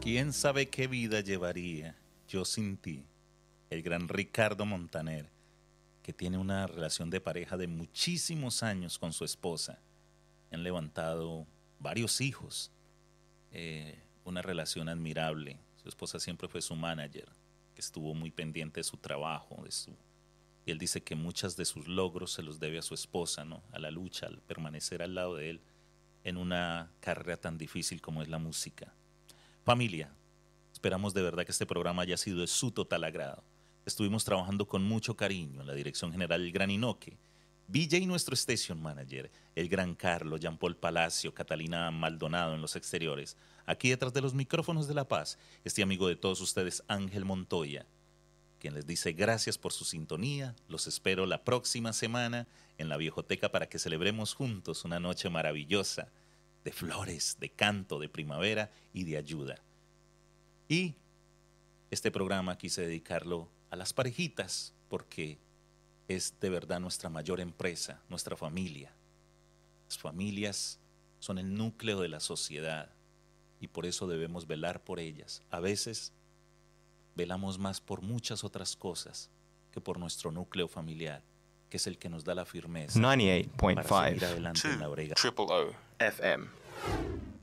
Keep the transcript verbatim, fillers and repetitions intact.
¿Quién sabe qué vida llevaría yo sin ti? El gran Ricardo Montaner, que tiene una relación de pareja de muchísimos años con su esposa. Han levantado varios hijos, eh, una relación admirable. Su esposa siempre fue su manager, que estuvo muy pendiente de su trabajo, de su... y él dice que muchos de sus logros se los debe a su esposa, ¿no? A la lucha, al permanecer al lado de él en una carrera tan difícil como es la música. Familia, esperamos de verdad que este programa haya sido de su total agrado. Estuvimos trabajando con mucho cariño en la dirección general el Gran Inoque, V J nuestro station manager, el Gran Carlos, Jean Paul Palacio, Catalina Maldonado en los exteriores. Aquí detrás de los micrófonos de La Paz, este amigo de todos ustedes, Ángel Montoya, quien les dice gracias por su sintonía. Los espero la próxima semana en la Viejoteca para que celebremos juntos una noche maravillosa de flores, de canto, de primavera y de ayuda. Y este programa quise dedicarlo a las parejitas porque es de verdad nuestra mayor empresa, nuestra familia. Las familias son el núcleo de la sociedad y por eso debemos velar por ellas. A veces velamos más por muchas otras cosas que por nuestro núcleo familiar, que es el que nos da la firmeza ninety-eight point para five seguir adelante en la brega. Triple O F M.